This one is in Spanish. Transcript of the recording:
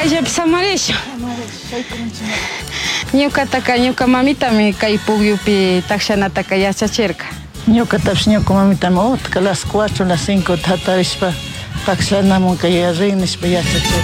Kayllapas amarillo. Ñuka mamitami kay pukyupi takshanataka yachachirka. Ñuqatapish ñuka mamitami utqa las 4, las 5 hatarishpa taksanamun kay rin nishpa yachachirka.